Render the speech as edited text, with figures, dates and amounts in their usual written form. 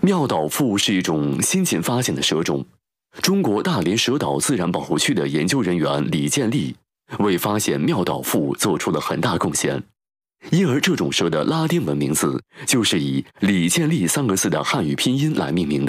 妙岛蝮是一种新近发现的蛇种。中国大连蛇岛自然保护区的研究人员李建立为发现妙岛蝮做出了很大贡献，因而这种蛇的拉丁文名字就是以李建立3个字的汉语拼音来命名的。